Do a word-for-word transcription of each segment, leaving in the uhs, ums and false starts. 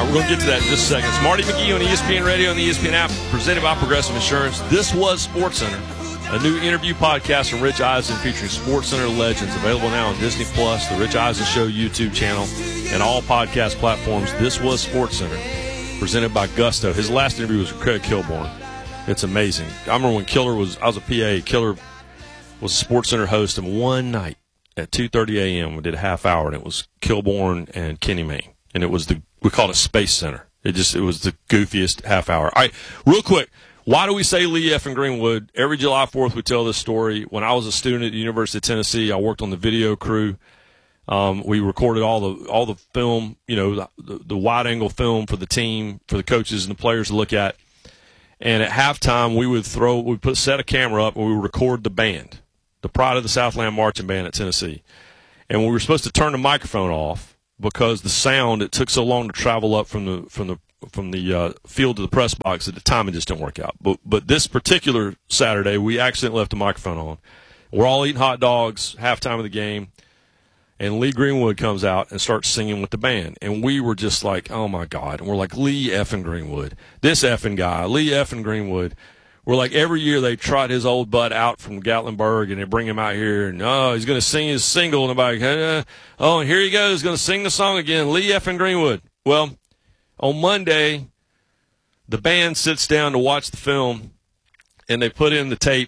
All right, we're going to get to that in just a second. It's Marty McGee on E S P N Radio and the E S P N app, presented by Progressive Insurance. This was SportsCenter, a new interview podcast from Rich Eisen featuring SportsCenter legends, available now on Disney Plus, the Rich Eisen Show YouTube channel, and all podcast platforms. This was SportsCenter, presented by Gusto. His last interview was with Craig Kilborn. It's amazing. I remember when Killer was, I was a P A, Killer was a SportsCenter host, and one night at two thirty a.m. we did a half hour, and it was Kilborn and Kenny Mayne. And it was the, we called it Space Center. It just, it was the goofiest half hour. All right, real quick, why do we say Lee F. and Greenwood? Every July fourth we tell this story. When I was a student at the University of Tennessee, I worked on the video crew. Um, we recorded all the all the film, you know, the, the, the wide-angle film for the team, for the coaches and the players to look at. And at halftime, we would throw, we'd put set a camera up and we would record the band, the Pride of the Southland Marching Band at Tennessee. And we were supposed to turn the microphone off, because the sound, it took so long to travel up from the from the from the uh, field to the press box at the time, it just didn't work out. But but this particular Saturday, we accidentally left the microphone on. We're all eating hot dogs, halftime of the game, and Lee Greenwood comes out and starts singing with the band. And we were just like, oh, my God. And we're like, Lee effing Greenwood. This effing guy, Lee effing Greenwood. We're like, every year they trot his old butt out from Gatlinburg and they bring him out here, and oh, he's going to sing his single, and everybody, uh, oh, and here he goes, going to sing the song again, Lee F. and Greenwood. Well, on Monday, the band sits down to watch the film, and they put in the tape,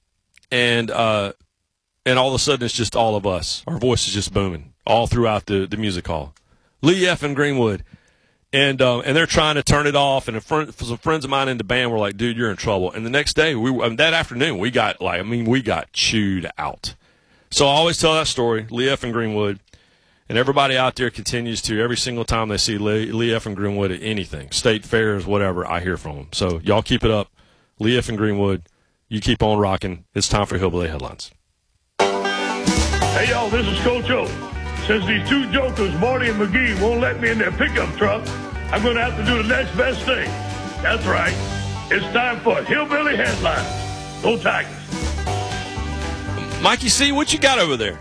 and uh, and all of a sudden it's just all of us. Our voice is just booming all throughout the, the music hall. Lee F. and Greenwood. And um, and they're trying to turn it off, and a friend, some friends of mine in the band were like, "Dude, you're in trouble." And the next day, we I mean, that afternoon, we got like, I mean, we got chewed out. So I always tell that story, Lee F. and Greenwood, and everybody out there continues to every single time they see Lee, Lee F. and Greenwood at anything, state fairs, whatever, I hear from them. So y'all keep it up, Lee F. and Greenwood. You keep on rocking. It's time for Hillbilly Headlines. Hey y'all, this is Coach O. Since these two jokers, Marty and McGee, won't let me in their pickup truck, I'm going to have to do the next best thing. That's right. It's time for Hillbilly Headlines. Go Tigers. Mikey C., what you got over there?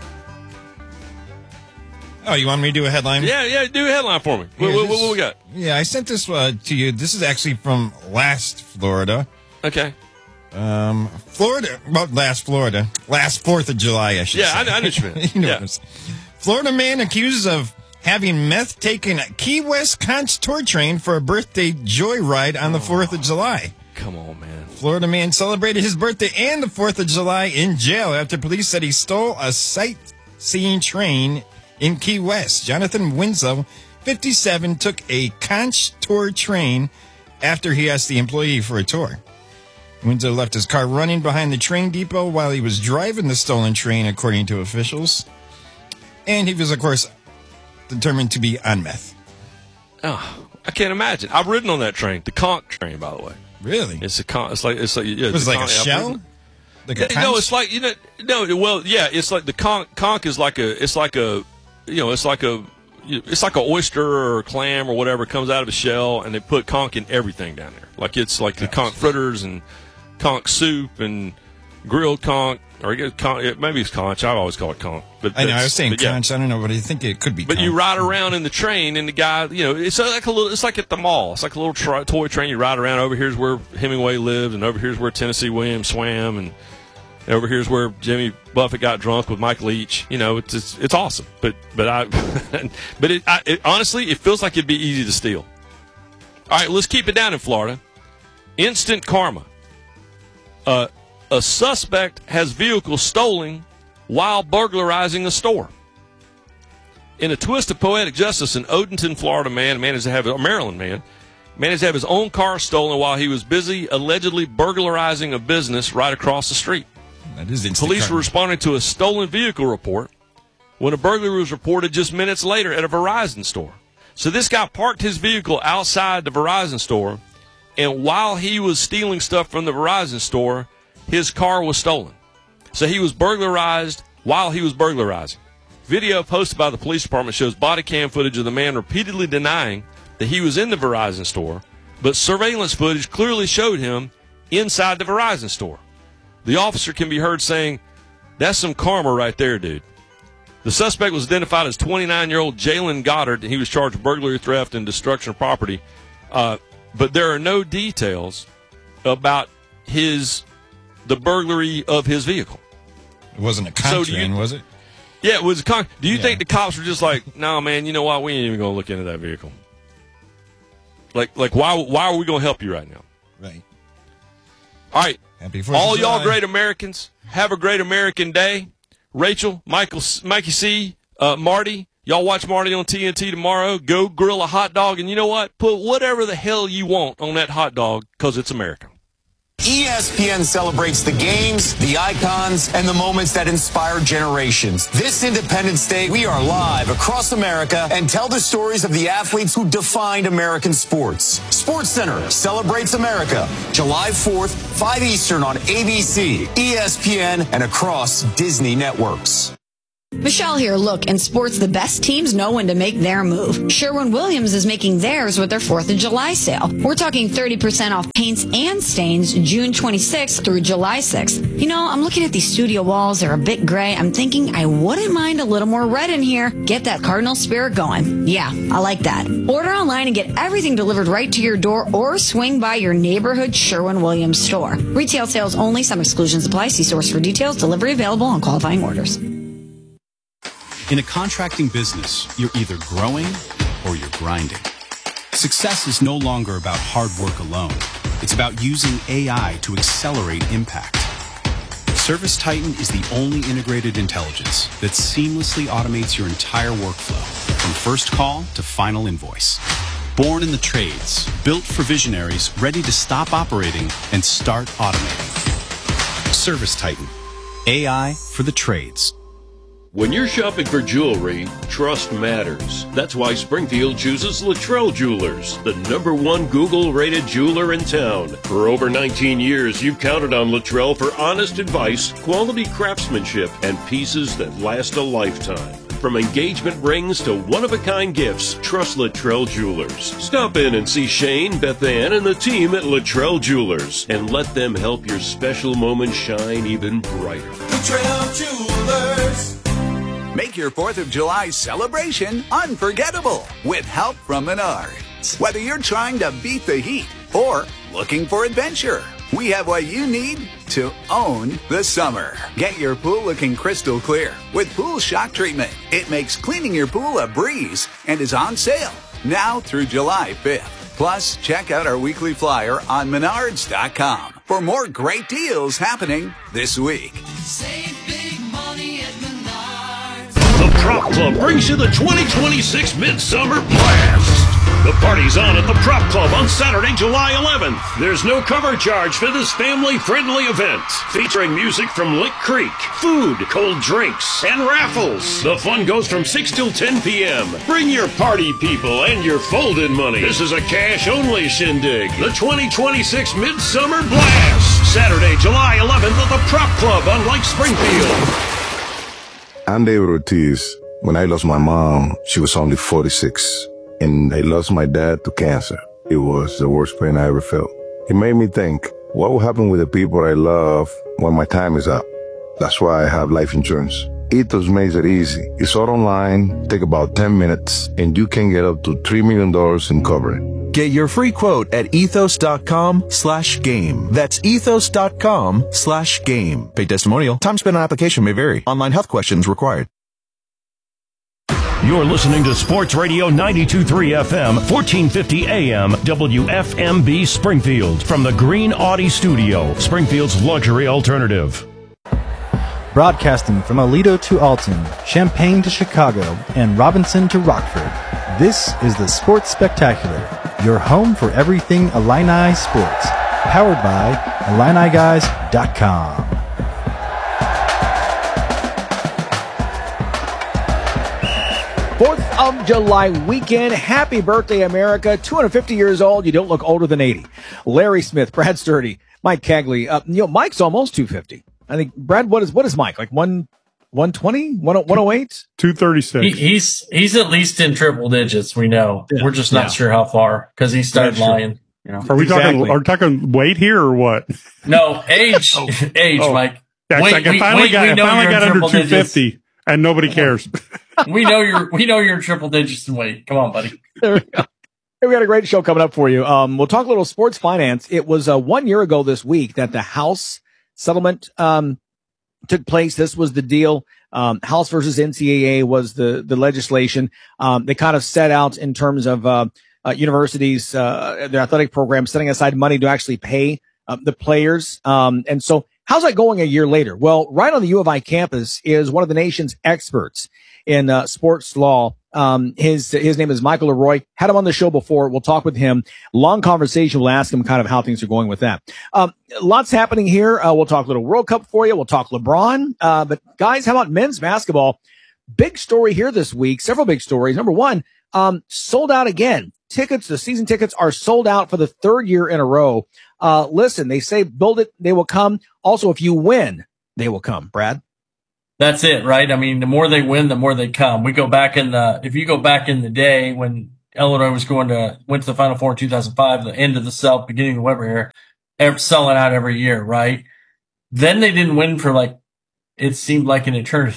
Oh, you want me to do a headline? Yeah, yeah, do a headline for me. Yeah, what, what, this, what we got? Yeah, I sent this uh, to you. This is actually from last Florida. Okay. Um, Florida, well, last Florida. Last fourth of July, I should yeah, say. Yeah, I, I know what you meant. you know yeah. what I'm saying. Florida man accused of having meth taken a Key West Conch tour train for a birthday joyride on the fourth of July. Come on, man. Florida man celebrated his birthday and the fourth of July in jail after police said he stole a sightseeing train in Key West. Jonathan Winslow, fifty-seven, took a Conch tour train after he asked the employee for a tour. Winslow left his car running behind the train depot while he was driving the stolen train, according to officials. And he was, of course, determined to be on meth. Oh, I can't imagine. I've ridden on that train, the Conch train, by the way. Really? It's a con. It's like it's like yeah. It was like conch, a shell. Like a no, it's like you know. No, well, yeah, it's like the conch. Conch is like a. It's like a. You know, it's like a. It's like an oyster or a clam or whatever comes out of a shell, and they put conch in everything down there. Like it's like the conch fritters and conch soup and grilled conch. Or conch, maybe it's conch. I've always called it conch. But I know. I was saying yeah. conch. I don't know, but I think it could be. But conch. you ride around in the train, and the guy, you know, it's like a little. It's like at the mall. It's like a little tri- toy train. You ride around. Over here's where Hemingway lived, and over here's where Tennessee Williams swam, and over here's where Jimmy Buffett got drunk with Mike Leach. You know, it's it's, it's awesome. But but I, but it, I, it honestly, it feels like it'd be easy to steal. All right, let's keep it down in Florida. Instant karma. Uh. A suspect has vehicle stolen while burglarizing a store. In a twist of poetic justice, an Odenton, Florida man managed to have a Maryland man managed to have his own car stolen while he was busy allegedly burglarizing a business right across the street. That is instant Police karma. were responding to a stolen vehicle report when a burglary was reported just minutes later at a Verizon store. So this guy parked his vehicle outside the Verizon store, and while he was stealing stuff from the Verizon store, his car was stolen. So he was burglarized while he was burglarizing. Video posted by the police department shows body cam footage of the man repeatedly denying that he was in the Verizon store, but surveillance footage clearly showed him inside the Verizon store. The officer can be heard saying, "That's some karma right there, dude." The suspect was identified as twenty-nine-year-old Jalen Goddard, and he was charged with burglary, theft, and destruction of property. Uh, but there are no details about his the burglary of his vehicle. It wasn't a So contraband, do you- was it? Yeah, it was. Con- Do you Yeah. think the cops were just like, "No, man, you know what? We ain't even going to look into that vehicle." Like, like why? Why are we going to help you right now? Right. All right, Happy Fourth all of y'all July. great Americans, have a great American day. Rachel, Michael, Mikey C, uh, Marty, y'all watch Marty on T N T tomorrow. Go grill a hot dog, and you know what? Put whatever the hell you want on that hot dog because it's America. E S P N celebrates the games, the icons, and the moments that inspire generations. This Independence Day, we are live across America and tell the stories of the athletes who defined American sports. SportsCenter celebrates America, July fourth, five Eastern on A B C, E S P N, and across Disney networks. Michelle here. Look, in sports, the best teams know when to make their move. Sherwin-Williams is making theirs with their fourth of July sale. We're talking thirty percent off paints and stains June twenty-sixth through July sixth. You know, I'm looking at these studio walls. They're a bit gray. I'm thinking I wouldn't mind a little more red in here. Get that Cardinal spirit going. Yeah, I like that. Order online and get everything delivered right to your door or swing by your neighborhood Sherwin-Williams store. Retail sales only. Some exclusions apply. See source for details. Delivery available on qualifying orders. In a contracting business, you're either growing or you're grinding. Success is no longer about hard work alone. It's about using A I to accelerate impact. ServiceTitan is the only integrated intelligence that seamlessly automates your entire workflow, from first call to final invoice. Born in the trades, built for visionaries ready to stop operating and start automating. ServiceTitan, A I for the trades. When you're shopping for jewelry, trust matters. That's why Springfield chooses Luttrell Jewelers, the number one Google-rated jeweler in town. For over nineteen years, you've counted on Luttrell for honest advice, quality craftsmanship, and pieces that last a lifetime. From engagement rings to one-of-a-kind gifts, trust Luttrell Jewelers. Stop in and see Shane, Beth Ann, and the team at Luttrell Jewelers, and let them help your special moment shine even brighter. Luttrell Jewelers. Make your fourth of July celebration unforgettable with help from Menards. Whether you're trying to beat the heat or looking for adventure, we have what you need to own the summer. Get your pool looking crystal clear with Pool Shock Treatment. It makes cleaning your pool a breeze and is on sale now through July fifth. Plus, check out our weekly flyer on menards dot com for more great deals happening this week. Save big money at Menards. The Prop Club brings you the twenty twenty-six Midsummer Blast. The party's on at the Prop Club on Saturday, July eleventh. There's no cover charge for this family-friendly event, featuring music from Lick Creek, food, cold drinks, and raffles. The fun goes from six till ten p.m. Bring your party people and your fold-in money. This is a cash-only shindig. The twenty twenty-six Midsummer Blast. Saturday, July eleventh at the Prop Club on Lake Springfield. I'm David Ortiz. When I lost my mom, she was only forty-six. And I lost my dad to cancer. It was the worst pain I ever felt. It made me think, what will happen with the people I love when my time is up? That's why I have life insurance. Ethos makes it easy. It's all online, take about ten minutes, and you can get up to three million dollars in coverage. Get your free quote at ethos.com slash game. That's ethos.com slash game. Paid testimonial. Time spent on application may vary. Online health questions required. You're listening to Sports Radio ninety-two point three F M, fourteen fifty A M, W F M B Springfield. From the Green Audi Studio, Springfield's luxury alternative. Broadcasting from Aledo to Alton, Champaign to Chicago, and Robinson to Rockford, this is the Sports Spectacular, your home for everything Illini sports. Powered by Illini Guys dot com. fourth of July weekend. Happy birthday, America. two hundred fifty years old. You don't look older than eighty. Larry Smith, Brad Sturdy, Mike Cagley. Uh, you know, Mike's almost two fifty. I think, Brad, what is what is Mike? Like one, one twenty? one oh eight? two thirty-six. He, he's he's at least in triple digits, we know. Yeah. We're just not yeah. sure how far because he started lying. You know. Are we exactly. talking are we talking weight here or what? No, age. oh. age, oh. Mike. Yeah, wait, I finally wait, got, I finally got under two fifty. Digits. And nobody cares. we know you're we know you're triple digits in weight. Come on, buddy. There we go. Hey, we got a great show coming up for you. Um, we'll talk a little sports finance. It was uh, one year ago this week that the House settlement um, took place. This was the deal. Um, House versus N C A A was the the legislation. Um, they kind of set out in terms of uh, uh, universities, uh, their athletic programs, setting aside money to actually pay uh, the players. Um, and so how's that going a year later? Well, right on the U of I campus is one of the nation's experts in uh, sports law. Um, his, his name is Michael Leroy. Had him on the show before. We'll talk with him. Long conversation. We'll ask him kind of how things are going with that. Um, lots happening here. Uh, we'll talk a little World Cup for you. We'll talk LeBron. Uh, but guys, how about men's basketball? Big story here this week. Several big stories. Number one, um, sold out again. Tickets, the season tickets are sold out for the third year in a row. Uh, listen, they say build it, they will come. Also, if you win, they will come. Brad? That's it, right? I mean, the more they win, the more they come. We go back in the, if you go back in the day when Illinois was going to, went to the Final Four in two thousand five, the end of the South, beginning of the Weber era, selling out every year, right? Then they didn't win for like, it seemed like an eternity.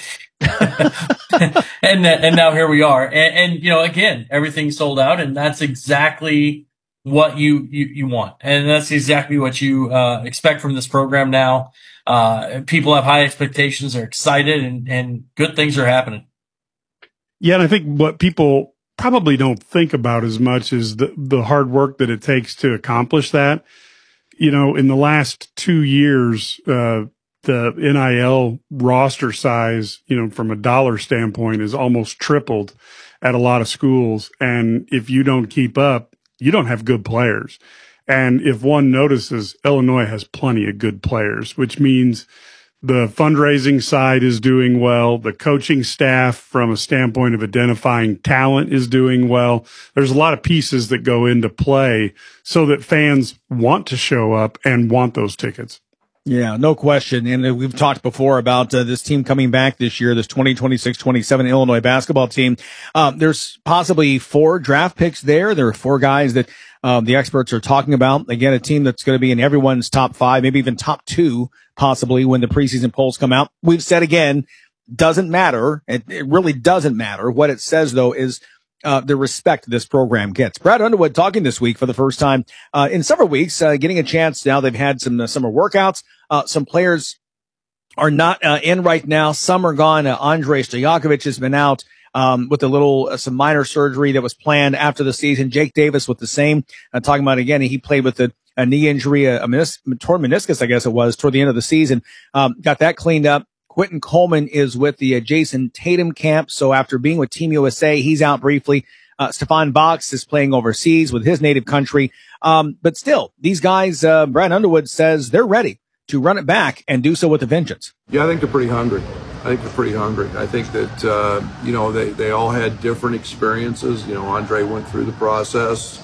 and, and now here we are. And, and, you know, again, everything's sold out, and that's exactly what you, you, you want. And that's exactly what you, uh, expect from this program now. Uh, people have high expectations, they're excited, and, and good things are happening. Yeah. And I think what people probably don't think about as much is the, the hard work that it takes to accomplish that. You know, in the last two years, uh, the N I L roster size, you know, from a dollar standpoint is almost tripled at a lot of schools. And if you don't keep up, you don't have good players. And if one notices, Illinois has plenty of good players, which means the fundraising side is doing well. The coaching staff, from a standpoint of identifying talent, is doing well. There's a lot of pieces that go into play so that fans want to show up and want those tickets. Yeah, no question. And we've talked before about uh, this team coming back this year, this twenty twenty-six twenty-seven Illinois basketball team. Um, there's possibly four draft picks there. There are four guys that um, the experts are talking about. Again, a team that's going to be in everyone's top five, maybe even top two, possibly when the preseason polls come out. We've said again, doesn't matter. It, it really doesn't matter. What it says, though, is Uh, the respect this program gets. Brad Underwood talking this week for the first time uh, in several weeks, uh, getting a chance. Now they've had some uh, summer workouts. Uh, some players are not uh, in right now. Some are gone. Uh, Andrei Stojakovic has been out um, with a little uh, some minor surgery that was planned after the season. Jake Davis with the same. Uh, talking about again, he played with a, a knee injury, a, a menis- torn meniscus, I guess it was, toward the end of the season. Um, got that cleaned up. Quentin Coleman is with the uh, Jason Tatum camp. So after being with Team U S A, he's out briefly. Uh, Stefan Box is playing overseas with his native country. Um, but still, these guys, uh, Brad Underwood says they're ready to run it back and do so with a vengeance. Yeah, I think they're pretty hungry. I think they're pretty hungry. I think that, uh, you know, they, they all had different experiences. You know, Andre went through the process.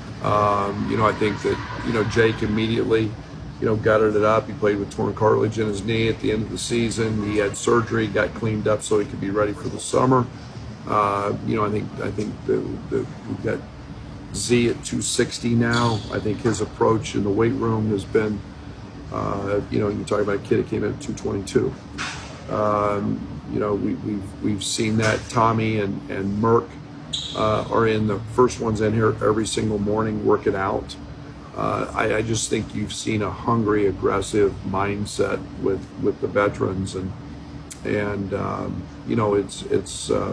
Um, you know, I think that, you know, Jake immediately, you know, gutted it up. He played with torn cartilage in his knee at the end of the season. He had surgery, got cleaned up so he could be ready for the summer. Uh, you know, I think I think the, the, we've got Z at two sixty now. I think his approach in the weight room has been, uh, you know, you talk about a kid that came in at two twenty-two. Um, you know, we, we've we've seen that. Tommy and and Merck uh, are in the first ones in here every single morning working out. Uh, I, I just think you've seen a hungry, aggressive mindset with, with the veterans, and and um, you know it's it's uh,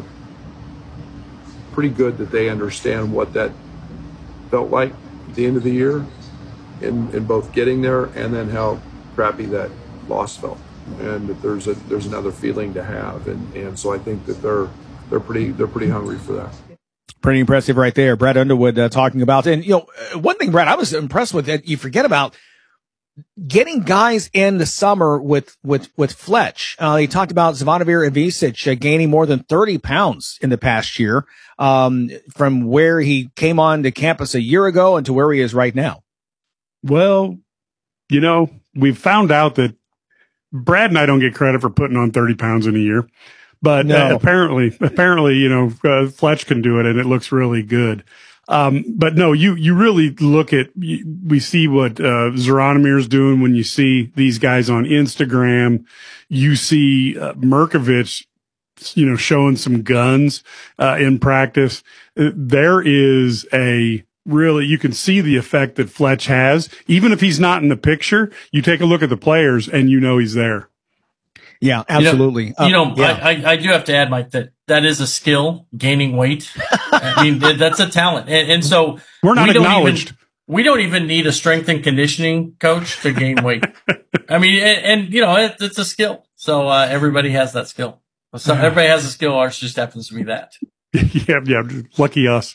pretty good that they understand what that felt like at the end of the year, in, in both getting there and then how crappy that loss felt, and that there's a there's another feeling to have, and, and so I think that they're they're pretty they're pretty hungry for that. Pretty impressive right there. Brad Underwood uh, talking about, and you know, one thing, Brad, I was impressed with that. You forget about getting guys in the summer with, with, with Fletch. Uh, he talked about Zvonimir Ivisic uh, gaining more than thirty pounds in the past year, um, from where he came on to campus a year ago and to where he is right now. Well, you know, we've found out that Brad and I don't get credit for putting on thirty pounds in a year. But no. uh, apparently, apparently, you know, uh, Fletch can do it, and it looks really good. Um, but no, you, you really look at, you, we see what, uh, Zvonimir's doing when you see these guys on Instagram. You see, uh, Merkovich you know, showing some guns uh, in practice. Uh, There is a really, you can see the effect that Fletch has. Even if he's not in the picture, you take a look at the players and you know he's there. Yeah, absolutely. You know, you know Uh, yeah. I, I, I do have to add, Mike, that that is a skill, gaining weight. I mean, that- that's a talent. And, and so We're not we don't acknowledged. Even, we don't even need a strength and conditioning coach to gain weight. I mean, and, and you know, it, it's a skill. So uh, everybody has that skill. So everybody has a skill. Ours just happens to be that. yeah, yeah. Lucky us.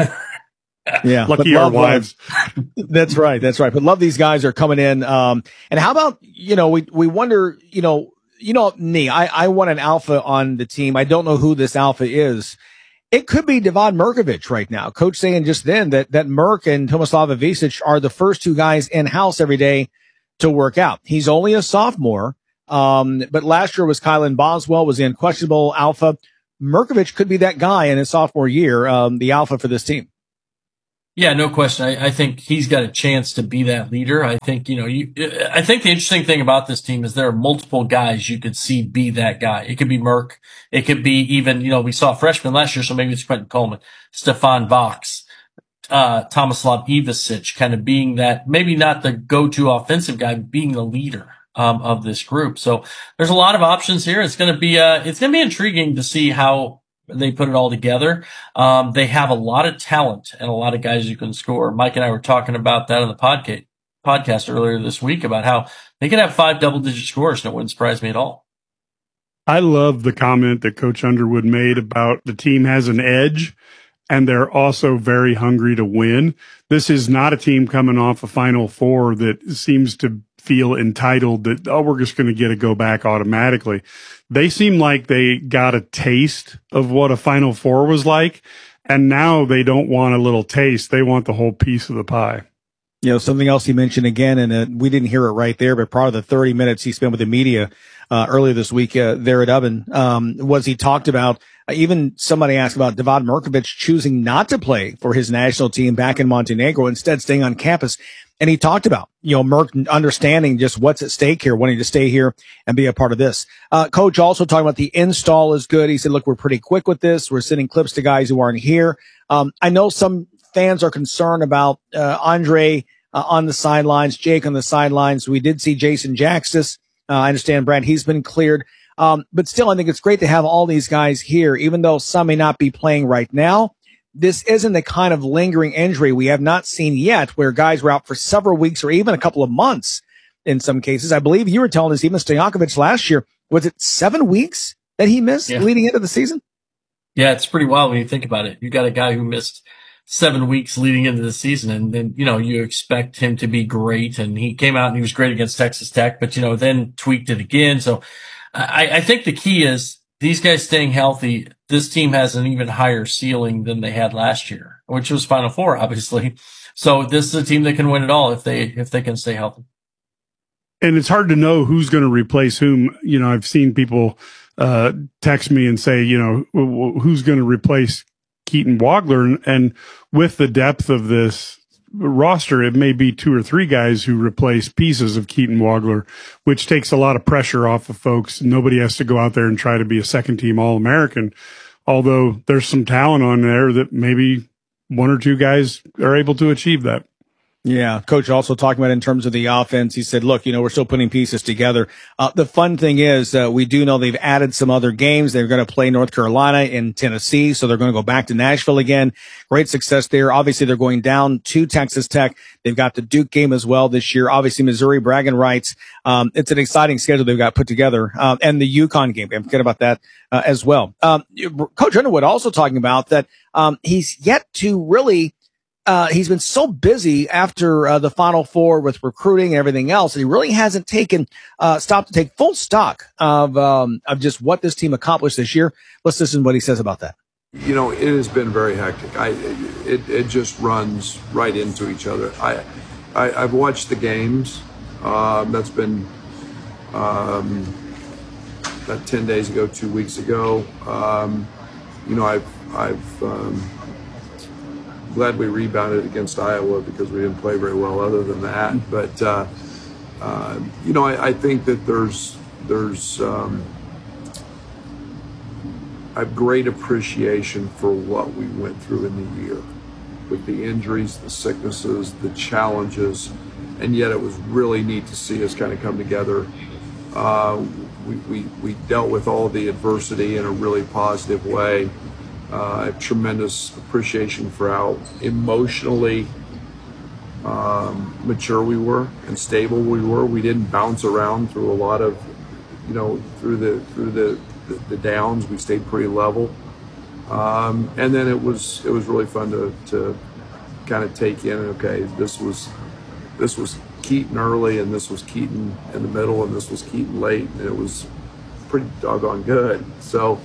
Yeah, but Lucky our love, wives. uh, that's right. That's right. But love these guys are coming in. Um, and how about, you know, we, we wonder, you know, you know, me, I, I want an alpha on the team. I don't know who this alpha is. It could be Devad Mirkovic right now. Coach saying just then that, that Merk and Tomislav Ivisic are the first two guys in house every day to work out. He's only a sophomore. Um, but last year was Kylan Boswell was the unquestionable alpha. Mirkovic could be that guy in his sophomore year, um, the alpha for this team. Yeah, no question. I, I think he's got a chance to be that leader. I think, you know, you, I think the interesting thing about this team is there are multiple guys you could see be that guy. It could be Merck. It could be even, you know, we saw freshmen last year, so maybe it's Quentin Coleman, Stefan Vox, uh, Tomislav Ivisic, kind of being that, maybe not the go-to offensive guy, but being the leader, um, of this group. So there's a lot of options here. It's going to be, uh, it's going to be intriguing to see how they put it all together. Um, they have a lot of talent and a lot of guys you can score. Mike and I were talking about that on the podcast podcast earlier this week about how they could have five double digit scores and it wouldn't surprise me at all. I love the comment that Coach Underwood made about the team has an edge and they're also very hungry to win. This is not a team coming off a Final Four that seems to feel entitled that, oh, we're just going to get a go back automatically. They seem like they got a taste of what a Final Four was like, and now they don't want a little taste. They want the whole piece of the pie. You know, something else he mentioned again, and uh, we didn't hear it right there, but part of the thirty minutes he spent with the media uh, earlier this week uh, there at Ubben um, was he talked about, uh, even somebody asked about Devad Mirkovic choosing not to play for his national team back in Montenegro, instead staying on campus. And he talked about, you know, Merck understanding just what's at stake here, wanting to stay here and be a part of this. Uh, Coach also talking about the install is good. He said, look, we're pretty quick with this. We're sending clips to guys who aren't here. Um, I know some fans are concerned about, uh, Andre, uh, on the sidelines, Jake on the sidelines. We did see Jason Jaxtis. Uh, I understand, Brad, he's been cleared. Um, but still, I think it's great to have all these guys here, even though some may not be playing right now. This isn't the kind of lingering injury we have not seen yet, where guys were out for several weeks or even a couple of months in some cases. I believe you were telling us even Stojakovic last year, was it seven weeks that he missed Yeah. leading into the season? Yeah, it's pretty wild when you think about it. You got a guy who missed seven weeks leading into the season, and then, you know, you expect him to be great, and he came out and he was great against Texas Tech, but, you know, then tweaked it again. So I, I think the key is these guys staying healthy. This team has an even higher ceiling than they had last year, which was Final Four, obviously. So this is a team that can win it all if they, if they can stay healthy. And it's hard to know who's going to replace whom. You know, I've seen people uh, text me and say, you know, who's going to replace Keaton Wagler? And with the depth of this roster, it may be two or three guys who replace pieces of Keaton Wagler, which takes a lot of pressure off of folks. Nobody has to go out there and try to be a second team All-American, although there's some talent on there that maybe one or two guys are able to achieve that. Yeah. Coach also talking about in terms of the offense. He said, look, you know, we're still putting pieces together. Uh, the fun thing is, uh, we do know they've added some other games. They're going to play North Carolina and Tennessee. So they're going to go back to Nashville again. Great success there. Obviously they're going down to Texas Tech. They've got the Duke game as well this year. Obviously Missouri bragging rights. Um, it's an exciting schedule they've got put together. Um, and the UConn game. I'm forget about that, uh, as well. Um, Coach Underwood also talking about that, um, he's yet to really, Uh, he's been so busy after uh, the Final Four with recruiting and everything else, and he really hasn't taken uh, stopped to take full stock of um, of just what this team accomplished this year. Let's listen to what he says about that. You know, it has been very hectic. I it it just runs right into each other. I, I I've watched the games. Um, that's been um, that ten days ago, two weeks ago. Um, you know, I've I've. Um, glad we rebounded against Iowa because we didn't play very well other than that. But, uh, uh, you know, I, I think that there's, there's, um, I have great appreciation for what we went through in the year with the injuries, the sicknesses, the challenges, and yet it was really neat to see us kind of come together. Uh, we, we, we dealt with all the adversity in a really positive way. Uh, I have tremendous appreciation for how emotionally um, mature we were and stable we were. We didn't bounce around through a lot of, you know, through the through the, the, the downs. We stayed pretty level. Um, and then it was it was really fun to, to kind of take in, okay, this was this was Keaton early, and this was Keaton in the middle, and this was Keaton late, and it was pretty doggone good. So,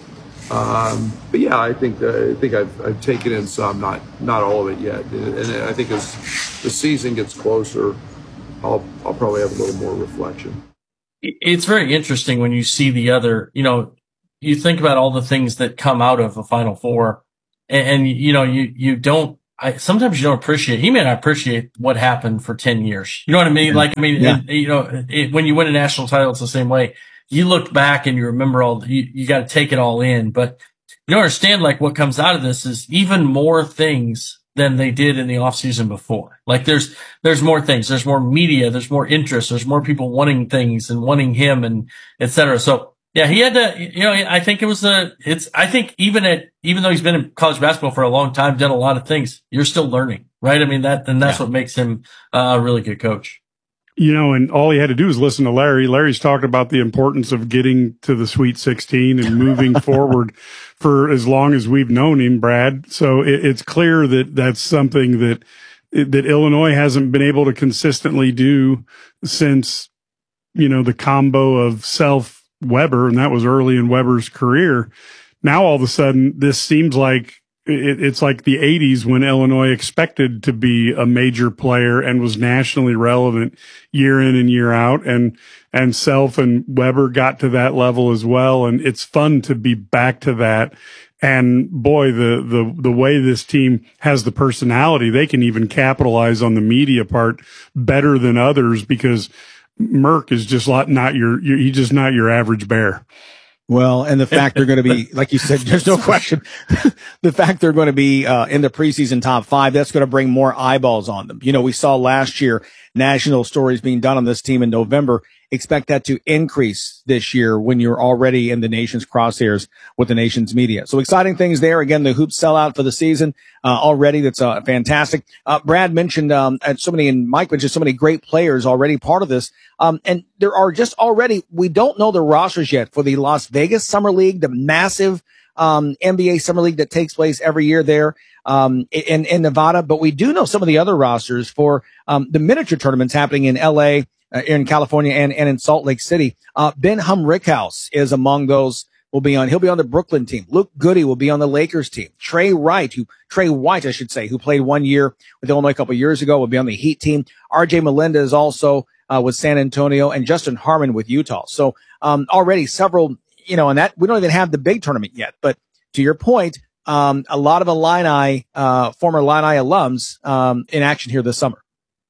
um, but yeah, I think uh, I think I've, I've taken in some, not not all of it yet, and, and I think as the season gets closer, I'll I'll probably have a little more reflection. It's very interesting when you see the other, you know, you think about all the things that come out of a Final Four, and, and you know, you you don't. I, sometimes you don't appreciate, he may not appreciate what happened for ten years. You know what I mean? Like, I mean, yeah. it, you know, it, when you win a national title, it's the same way. You look back and you remember all, you, you got to take it all in, but you understand, like, what comes out of this is even more things than they did in the off season before. Like, there's, there's more things, there's more media, there's more interest, there's more people wanting things and wanting him and et cetera. So, yeah, he had to, you know, I think it was a, it's, I think even at, even though he's been in college basketball for a long time, done a lot of things, you're still learning, right? I mean, that, and that's yeah. what makes him uh, a really good coach. You know, and all he had to do is listen to Larry. Larry's talked about the importance of getting to the Sweet sixteen and moving forward for as long as we've known him, Brad. So it, it's clear that that's something that, that Illinois hasn't been able to consistently do since, you know, the combo of Self Weber, and that was early in Weber's career. Now all of a sudden, this seems like it, it's like the eighties when Illinois expected to be a major player and was nationally relevant year in and year out. And, and Self and Weber got to that level as well. And it's fun to be back to that. And boy, the, the, the way this team has the personality, they can even capitalize on the media part better than others, because Merck is just not your, your, he's just not your average Bear. Well, and the fact they're going to be, like you said, there's no question, the fact they're going to be uh, in the preseason top five, that's going to bring more eyeballs on them. You know, we saw last year national stories being done on this team in November. Expect that to increase this year when you're already in the nation's crosshairs with the nation's media. So exciting things there. Again, the hoops sellout for the season uh, already. That's uh, fantastic. Uh, Brad mentioned um, and so many, and Mike mentioned so many great players already part of this. Um, and there are just already, we don't know the rosters yet for the Las Vegas Summer League, the massive um, N B A Summer League that takes place every year there um, in, in Nevada. But we do know some of the other rosters for um, the miniature tournaments happening in L A, Uh, in California and, and in Salt Lake City. Uh, Ben Humrickhouse is among those, will be on, he'll be on the Brooklyn team. Luke Goody will be on the Lakers team. Trey Wright, who, Trey White, I should say, who played one year with Illinois a couple years ago, will be on the Heat team. R J Melendez also, uh, with San Antonio, and Justin Harmon with Utah. So, um, already several, you know, and that, we don't even have the big tournament yet, but to your point, um, a lot of Illini, uh, former Illini alums, um, in action here this summer.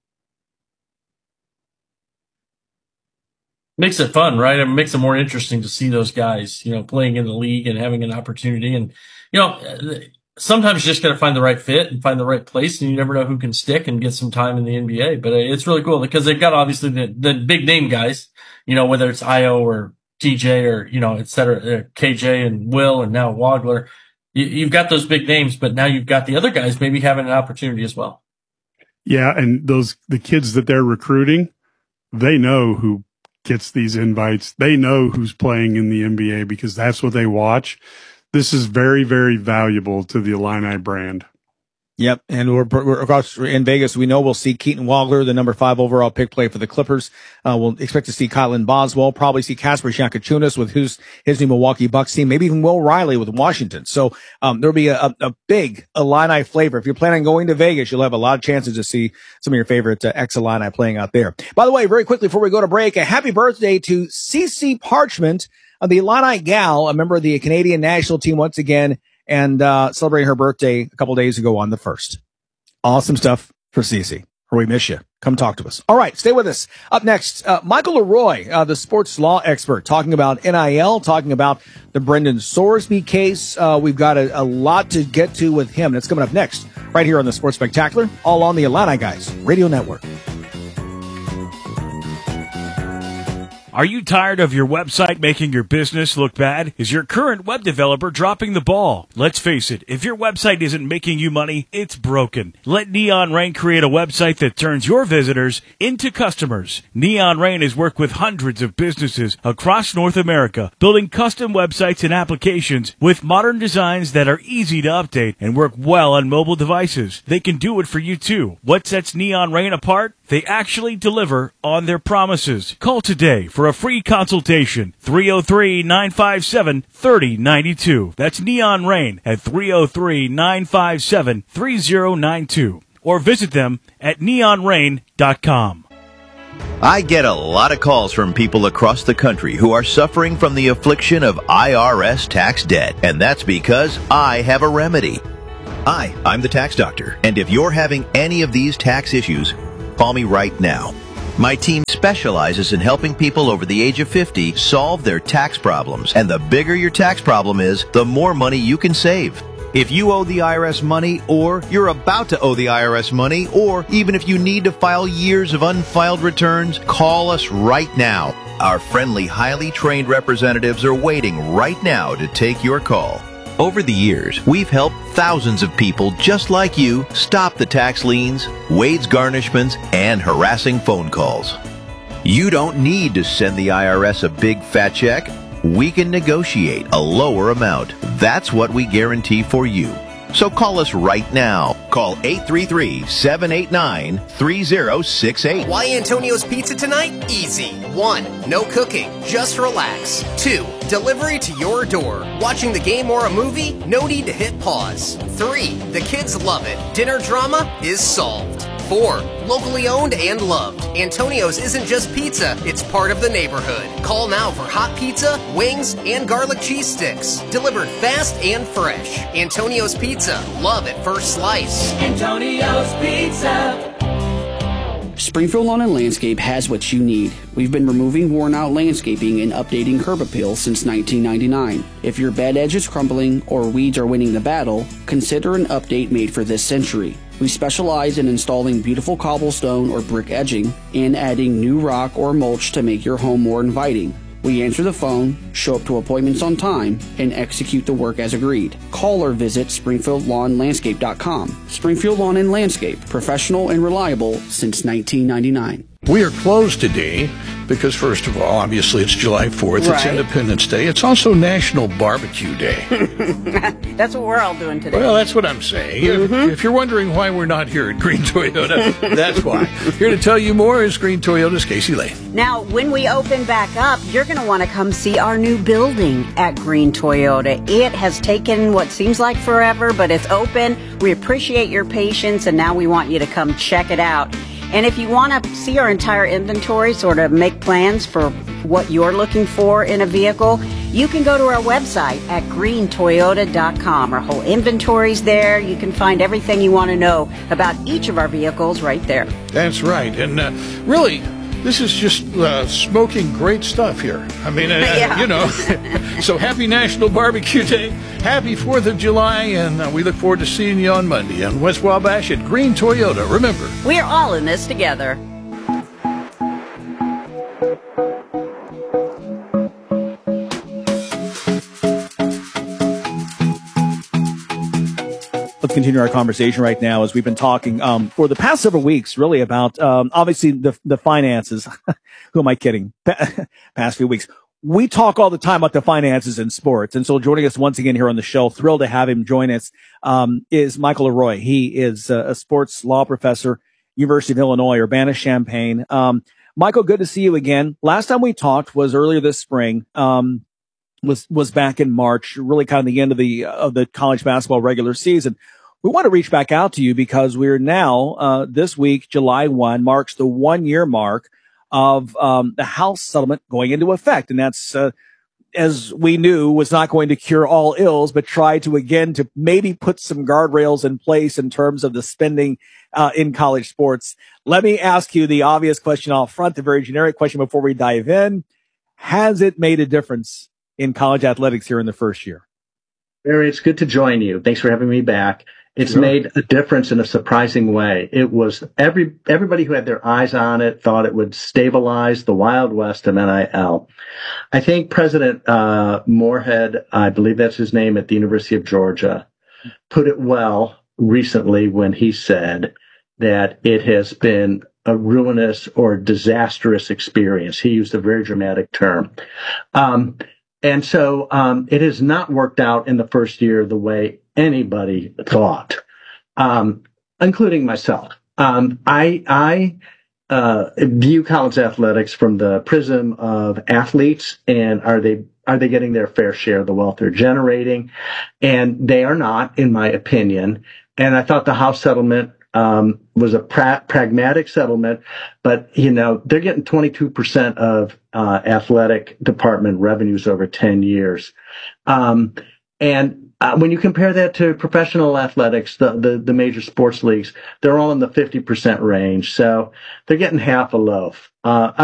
Makes it fun, right? It makes it more interesting to see those guys, you know, playing in the league and having an opportunity. And, you know, sometimes you just got to find the right fit and find the right place, and you never know who can stick and get some time in the N B A. But it's really cool because they've got obviously the, the big name guys, you know, whether it's Io or T J or, you know, et cetera, K J and Will and now Wagler. You, you've got those big names, but now you've got the other guys maybe having an opportunity as well. Yeah. And those, the kids that they're recruiting, they know who gets these invites. They know who's playing in the N B A because that's what they watch. This is very, very valuable to the Illini brand. Yep. And we're, we're across in Vegas. We know we'll see Keaton Wagler, the number five overall pick, play for the Clippers. Uh, we'll expect to see Kylan Boswell, probably see Kasper Jankachunas with who's his new Milwaukee Bucks team, maybe even Will Riley with Washington. So, um, there'll be a, a big Illini flavor. If you're planning on going to Vegas, you'll have a lot of chances to see some of your favorite uh, ex-Illini playing out there. By the way, very quickly before we go to break, a happy birthday to Cece Parchment, uh, the Illini gal, a member of the Canadian national team once again, and uh celebrating her birthday a couple days ago on the first. Awesome stuff for Cece. or we miss you. Come talk to us. All right, stay with us. Up next, uh, Michael Leroy, uh, the sports law expert, talking about N I L, talking about the Brendan Sorsby case. Uh, we've got a, a lot to get to with him. That's coming up next, right here on the Sports Spectacular, all on the Illini Guys Radio Network. Are you tired of your website making your business look bad? Is your current web developer dropping the ball? Let's face it, if your website isn't making you money, it's broken. Let Neon Rain create a website that turns your visitors into customers. Neon Rain has worked with hundreds of businesses across North America, building custom websites and applications with modern designs that are easy to update and work well on mobile devices. They can do it for you too. What sets Neon Rain apart? They actually deliver on their promises. Call today for a free consultation. three oh three, nine five seven, three oh nine two. That's Neon Rain at three oh three, nine five seven, three oh nine two. Or visit them at neon rain dot com. I get a lot of calls from people across the country who are suffering from the affliction of I R S tax debt, and that's because I have a remedy. Hi, I'm the tax doctor, and if you're having any of these tax issues, call me right now. My team specializes in helping people over the age of fifty solve their tax problems, and the bigger your tax problem is, the more money you can save. If you owe the I R S money, or you're about to owe the I R S money, or even if you need to file years of unfiled returns, call us right now. Our friendly, highly trained representatives are waiting right now to take your call. Over the years, we've helped thousands of people just like you stop the tax liens, wage garnishments, and harassing phone calls. You don't need to send the I R S a big fat check. We can negotiate a lower amount. That's what we guarantee for you. So call us right now. Call eight three three, seven eight nine, three oh six eight. Why Antonio's Pizza tonight? Easy. One, no cooking, just relax. Two, delivery to your door. Watching the game or a movie? No need to hit pause. Three, the kids love it. Dinner drama is solved. Four, locally owned and loved. Antonio's isn't just pizza, it's part of the neighborhood. Call now for hot pizza, wings, and garlic cheese sticks. Delivered fast and fresh. Antonio's Pizza, love at first slice. Antonio's Pizza. Springfield Lawn and Landscape has what you need. We've been removing worn-out landscaping and updating curb appeal since nineteen ninety-nine. If your bed edge is crumbling or weeds are winning the battle, consider an update made for this century. We specialize in installing beautiful cobblestone or brick edging and adding new rock or mulch to make your home more inviting. We answer the phone, show up to appointments on time, and execute the work as agreed. Call or visit springfield lawn landscape dot com. Springfield Lawn and Landscape, professional and reliable since nineteen ninety-nine. We are closed today because, first of all, obviously it's July fourth. Right. It's Independence Day. It's also National Barbecue Day. That's what we're all doing today. Well, that's what I'm saying. Mm-hmm. If, if you're wondering why we're not here at Green Toyota, that's why. Here to tell you more is Green Toyota's Casey Lane. Now, when we open back up, you're going to want to come see our new building at Green Toyota. It has taken what seems like forever, but it's open. We appreciate your patience, and now we want you to come check it out. And if you want to see our entire inventory, sort of make plans for what you're looking for in a vehicle, you can go to our website at green toyota dot com. Our whole inventory's there. You can find everything you want to know about each of our vehicles right there. That's right. And uh, really, this is just uh, smoking great stuff here. I mean, uh, Yeah. you know. So happy National Barbecue Day. Happy fourth of July. And uh, we look forward to seeing you on Monday on West Wabash at Green Toyota. Remember, We're all in this together. Let's continue our conversation right now as we've been talking um, for the past several weeks, really about um, obviously the the finances. Who am I kidding? Past few weeks, we talk all the time about the finances in sports, and so joining us once again here on the show, thrilled to have him join us, um, is Michael Leroy. He is a, a sports law professor, University of Illinois, Urbana-Champaign. Um, Michael, good to see you again. Last time we talked was earlier this spring. Um, was was back in March, really kind of the end of the of the college basketball regular season. We want to reach back out to you because we're now uh this week, July first, marks the one year mark of um the House settlement going into effect, and that's uh as we knew, was not going to cure all ills, but try to, again, to maybe put some guardrails in place in terms of the spending uh, in college sports. Let me ask you the obvious question off front, the very generic question before we dive in. Has it made a difference in college athletics here in the first year? Barry, it's good to join you. Thanks for having me back. It's Sure. made a difference in a surprising way. It was every everybody who had their eyes on it thought it would stabilize the Wild West of N I L. I think President uh, Moorhead, I believe that's his name, at the University of Georgia, put it well recently when he said that it has been a ruinous or disastrous experience. He used a very dramatic term. Um, and so um, it has not worked out in the first year the way anybody thought, um, including myself. Um, I, I uh, view college athletics from the prism of athletes, and are they are they getting their fair share of the wealth they're generating? And they are not, in my opinion. And I thought the House settlement um, was a pra- pragmatic settlement, but you know they're getting twenty-two percent of uh, athletic department revenues over ten years, um, and Uh, when you compare that to professional athletics, the, the, the major sports leagues, they're all in the fifty percent range. So they're getting half a loaf. Uh,